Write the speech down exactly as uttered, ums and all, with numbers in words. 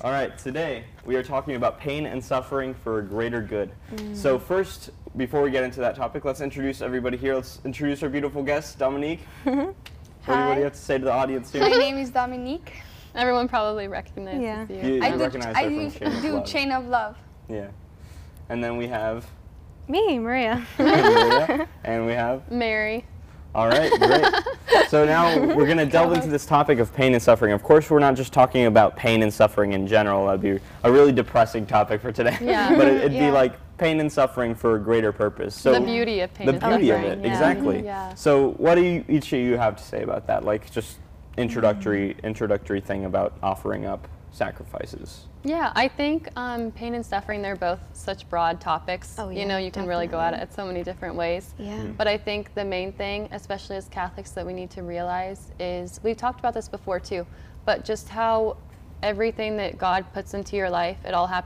All right, today we are talking about pain and suffering for a greater good. Mm. So first, before we get into that topic, let's introduce everybody here. Let's introduce our beautiful guest, Dominique. What do you have to say to the audience here? My name is Dominique. Everyone probably recognizes yeah. you. you, you I do, recognize I her do, from Chain of do Love. Chain of Love. Yeah. And then we have Me, Maria. Maria, and we have Mary. All right, great. So now we're going to delve into this topic of pain and suffering. Of course, we're not just talking about pain and suffering in general. That'd be a really depressing topic for today. Yeah. But it, it'd Yeah. be like pain and suffering for a greater purpose. So The beauty of pain the and beauty of suffering. it, Yeah. exactly. Yeah. So what do you, each of you have to say about that? Like just introductory, introductory thing about offering up sacrifices. Yeah, I think um, pain and suffering, they're both such broad topics. Oh, You yeah, know, you can really go at it at so many different ways. Yeah. Mm-hmm. But I think the main thing, especially as Catholics, that we need to realize is, we've talked about this before too, but just how everything that God puts into your life, it all happens